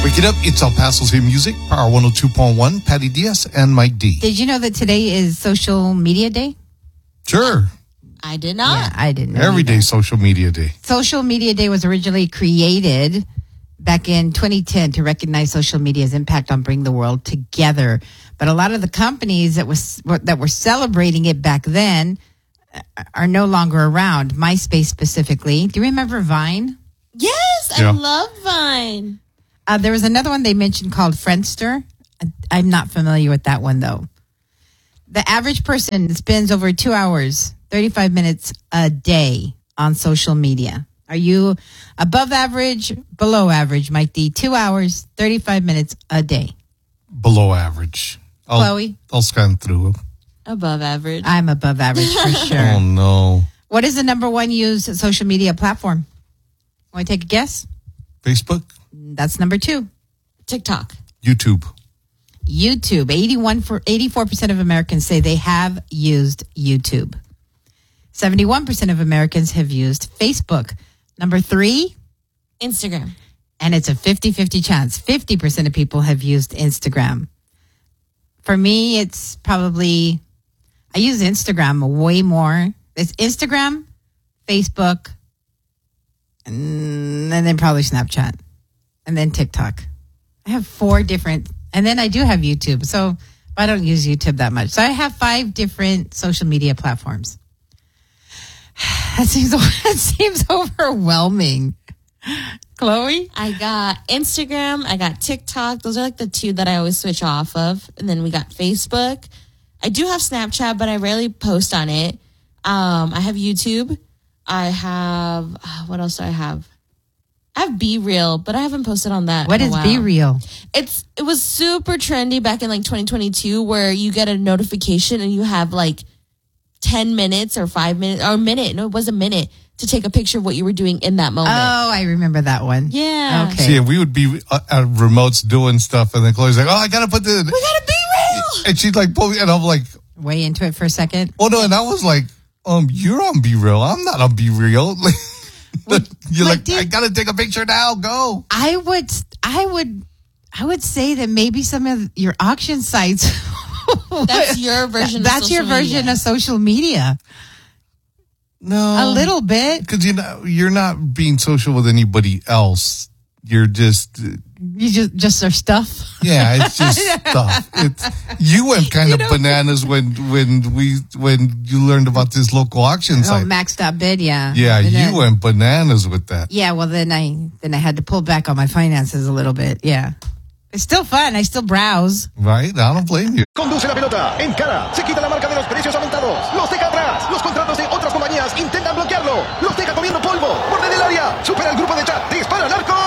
Wake it up. It's El Paso's Hit Music, Power 102.1, Patty Diaz and Mike D. Did you know that today is Social Media Day? Sure. I did not. Yeah, I didn't know. Every day, Social Media Day. Social Media Day was originally created back in 2010 to recognize social media's impact on bringing the world together. But a lot of the companies that were celebrating it back then are no longer around. MySpace specifically. Do you remember Vine? Yes, I love Vine. There was another one they mentioned called Friendster. I'm not familiar with that one, though. The average person spends over 2 hours, 35 minutes a day on social media. Are you above average, below average, Mike D? 2 hours, 35 minutes a day. Below average. Chloe? I'll scan through. Above average. I'm above average for sure. Oh, no. What is the number one used social media platform? Want to take a guess? Facebook? That's number 2. TikTok. YouTube. 84% of Americans say they have used YouTube. 71% of Americans have used Facebook. Number 3? Instagram. And it's a 50-50 chance. 50% of people have used Instagram. For me, it's probably, I use Instagram way more. It's Instagram, Facebook, and then probably Snapchat, and then TikTok. I have 4 different, and then I do have YouTube. So I don't use YouTube that much. So I have 5 different social media platforms. That seems overwhelming. Chloe? I got Instagram. I got TikTok. Those are like the 2 that I always switch off of. And then we got Facebook. I do have Snapchat, but I rarely post on it. I have YouTube. I have, what else do I have? I have Be Real, but I haven't posted on that. What is Be Real? It was super trendy back in like 2022 where you get a notification and you have like 10 minutes or 5 minutes or a minute. No, it was a minute to take a picture of what you were doing in that moment. Oh, I remember that one. Yeah. Okay. See, we would be at remotes doing stuff, and then Chloe's like, oh, I got to put this. We got to Be Real. And she's like, and I'm like, way into it for a second. oh, no, and I was like, you're on Be Real. I'm not on Be Real. You're like, I got to take a picture now. Go. I would say that maybe some of your auction sites. That's your version. That's your version of social media. No, a little bit, because you're not being social with anybody else. You're just our stuff. Yeah, it's just stuff. You went kind of bananas when you learned about this local auction site. Max.bid, yeah. Yeah, you went bananas with that. Yeah, well then I had to pull back on my finances a little bit. Yeah. It's still fun. I still browse. Right? I don't blame you. Conduce la pelota, encara, se quita la marca de los precios aumentados, los deja atrás, los contratos de otras compañías intentan bloquearlo, los deja comiendo polvo, borde del área, supera el grupo de chat, dispara al arco,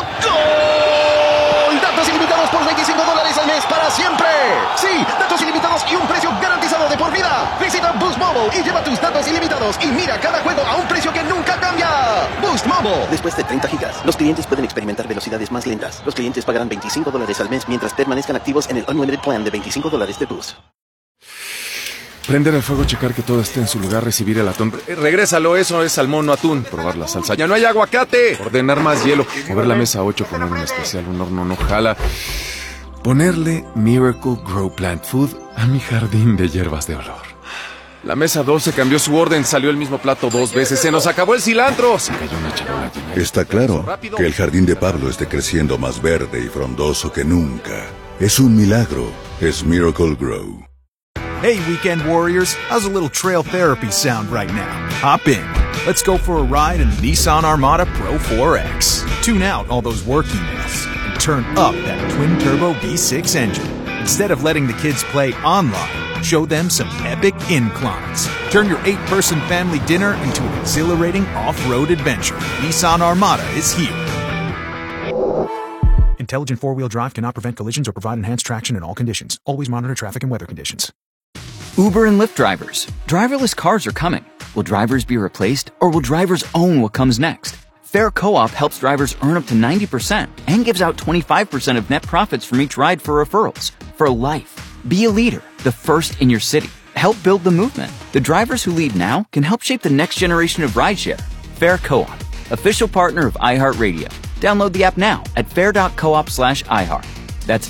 ¡gol! Datos ilimitados por $25 al mes para siempre. Sí, datos ilimitados y un precio garantizado de por vida. Visita Boost Mobile y lleva tus datos ilimitados y mira cada juego a un precio que nunca cambia. Boost Mobile. Después de 30 gigas, los clientes pueden experimentar velocidades más lentas. Los clientes pagarán $25 al mes mientras permanezcan activos en el Unlimited Plan de $25 de Boost. Prender el fuego, checar que todo esté en su lugar, recibir el atún. Regrésalo, eso es salmón, no atún. Probar la salsa. ¡Ya no hay aguacate! Ordenar más hielo. Mover la mesa 8, poner un especial, un horno no jala. Ponerle Miracle Grow Plant Food a mi jardín de hierbas de olor. La mesa 12 cambió su orden, salió el mismo plato 2 veces. ¡Se nos acabó el cilantro! Se cayó una charola llena. Está claro que el jardín de Pablo esté creciendo más verde y frondoso que nunca. Es un milagro. Es Miracle Grow. Hey, Weekend Warriors, how's a little trail therapy sound right now? Hop in. Let's go for a ride in the Nissan Armada Pro 4X. Tune out all those work emails and turn up that twin-turbo V6 engine. Instead of letting the kids play online, show them some epic inclines. Turn your 8-person family dinner into an exhilarating off-road adventure. Nissan Armada is here. Intelligent four-wheel drive cannot prevent collisions or provide enhanced traction in all conditions. Always monitor traffic and weather conditions. Uber and Lyft drivers. Driverless cars are coming. Will drivers be replaced, or will drivers own what comes next? Fair Co-op helps drivers earn up to 90% and gives out 25% of net profits from each ride for referrals. For life. Be a leader, the first in your city. Help build the movement. The drivers who lead now can help shape the next generation of rideshare. Fair Co-op, official partner of iHeartRadio. Download the app now at fair.coop/iHeart. That's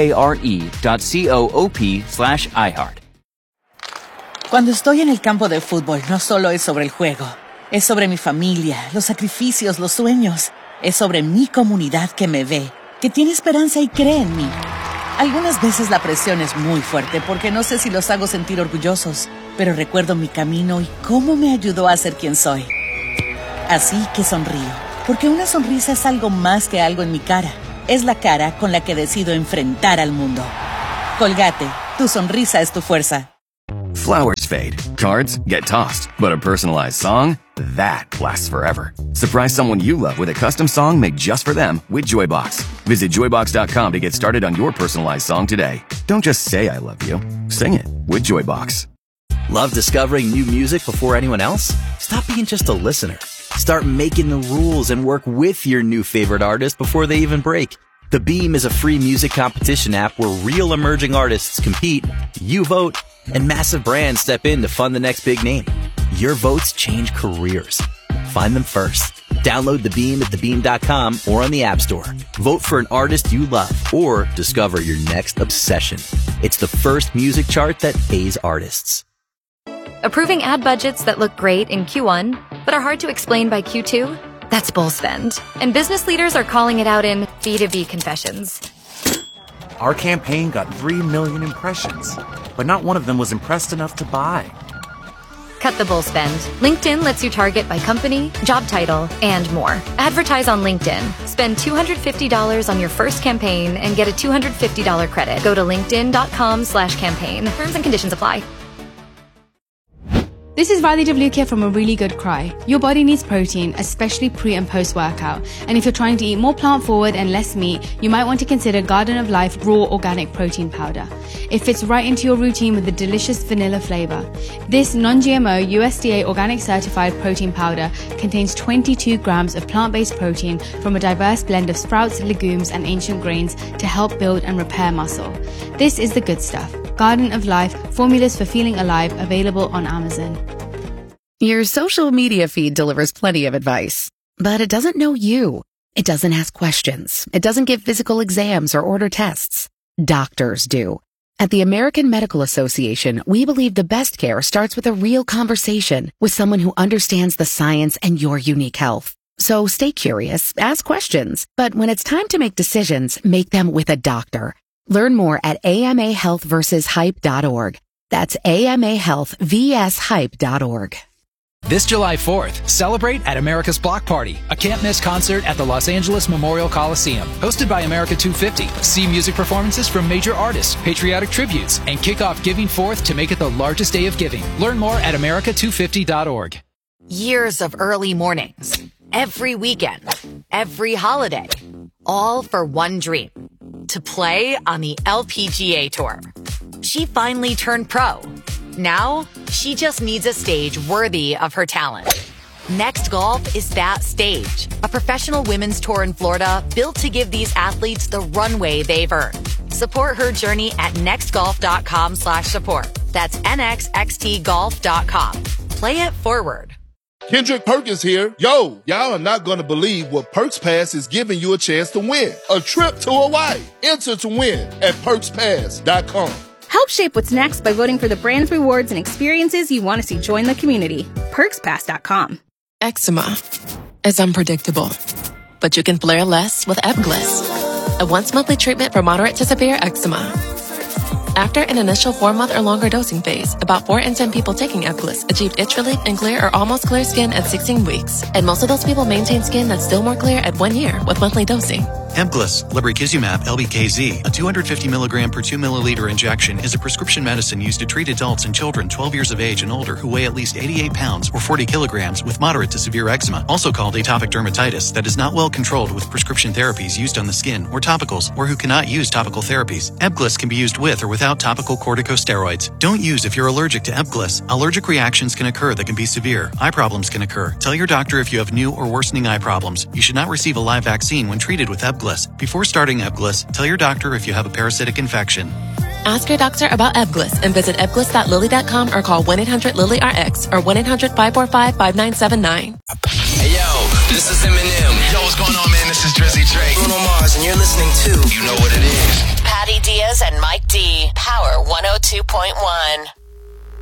FARE.coop/iHeart. Cuando estoy en el campo de fútbol, no solo es sobre el juego. Es sobre mi familia, los sacrificios, los sueños. Es sobre mi comunidad que me ve, que tiene esperanza y cree en mí. Algunas veces la presión es muy fuerte porque no sé si los hago sentir orgullosos, pero recuerdo mi camino y cómo me ayudó a ser quien soy. Así que sonrío, porque una sonrisa es algo más que algo en mi cara. Es la cara con la que decido enfrentar al mundo. Colgate, tu sonrisa es tu fuerza. Flowers fade, cards get tossed, but a personalized song, that lasts forever. Surprise someone you love with a custom song made just for them with Joybox. Visit joybox.com to get started on your personalized song today. Don't just say I love you, sing it with Joybox. Love discovering new music before anyone else? Stop being just a listener. Start making the rules and work with your new favorite artist before they even break. The Beam is a free music competition app where real emerging artists compete, you vote, and massive brands step in to fund the next big name. Your votes change careers. Find them first. Download The Beam at thebeam.com or on the App Store. Vote for an artist you love or discover your next obsession. It's the first music chart that pays artists. Approving ad budgets that look great in Q1 but are hard to explain by Q2? That's bull spend. And business leaders are calling it out in B2B confessions. Our campaign got 3 million impressions, but not one of them was impressed enough to buy. Cut the bull spend. LinkedIn lets you target by company, job title, and more. Advertise on LinkedIn. Spend $250 on your first campaign and get a $250 credit. Go to linkedin.com/campaign. Terms and conditions apply. This is Riley Devlukia from A Really Good Cry. Your body needs protein, especially pre and post workout. And if you're trying to eat more plant forward and less meat, you might want to consider Garden of Life Raw Organic Protein Powder. It fits right into your routine with a delicious vanilla flavor. This non-GMO USDA organic certified protein powder contains 22 grams of plant-based protein from a diverse blend of sprouts, legumes, and ancient grains to help build and repair muscle. This is the good stuff. Garden of Life, formulas for feeling alive, available on Amazon. Your social media feed delivers plenty of advice, but it doesn't know you. It doesn't ask questions. It doesn't give physical exams or order tests. Doctors do. At the American Medical Association, we believe the best care starts with a real conversation with someone who understands the science and your unique health. So stay curious, ask questions, but when it's time to make decisions, make them with a doctor. Learn more at amahealthversushype.org. That's amahealthvshype.org. This July 4th, celebrate at America's Block Party, a can't-miss concert at the Los Angeles Memorial Coliseum. Hosted by America 250. See music performances from major artists, patriotic tributes, and kick off Giving Forth to make it the largest day of giving. Learn more at america250.org. Years of early mornings, every weekend, every holiday, all for one dream. To play on the LPGA Tour. She finally turned pro. Now, she just needs a stage worthy of her talent. Next Golf is that stage. A professional women's tour in Florida built to give these athletes the runway they've earned. Support her journey at nextgolf.com/support. That's nxxtgolf.com. Play it forward. Kendrick Perkins here. Yo, y'all are not going to believe what Perks Pass is giving you a chance to win. A trip to Hawaii. Enter to win at perkspass.com. Help shape what's next by voting for the brands, rewards, and experiences you want to see join the community. PerksPass.com. Eczema is unpredictable, but you can flare less with Ebglyss, a once-monthly treatment for moderate to severe eczema. After an initial 4-month or longer dosing phase, about 4 in 10 people taking Ebglyss achieved itch relief and clear or almost clear skin at 16 weeks. And most of those people maintain skin that's still more clear at 1 year with monthly dosing. Ebglyss, lebrikizumab LBKZ, a 250 milligram per 2 milliliter injection, is a prescription medicine used to treat adults and children 12 years of age and older who weigh at least 88 pounds or 40 kilograms with moderate to severe eczema, also called atopic dermatitis, that is not well controlled with prescription therapies used on the skin or topicals, or who cannot use topical therapies. Ebglyss can be used with or without topical corticosteroids. Don't use if you're allergic to Ebglyss. Allergic reactions can occur that can be severe. Eye problems can occur. Tell your doctor if you have new or worsening eye problems. You should not receive a live vaccine when treated with Ebglyss. Before starting Ebglyss, tell your doctor if you have a parasitic infection. Ask your doctor about Ebglyss and visit ebglyss.lilly.com or call 1-800-LILY-RX or 1-800-545-5979. Hey yo, this This is Eminem. Yo, what's going on, man? This is Drizzy Drake. Bruno Mars, and you're listening to You Know What It Is. Patty Diaz and Mike D. Power 102.1.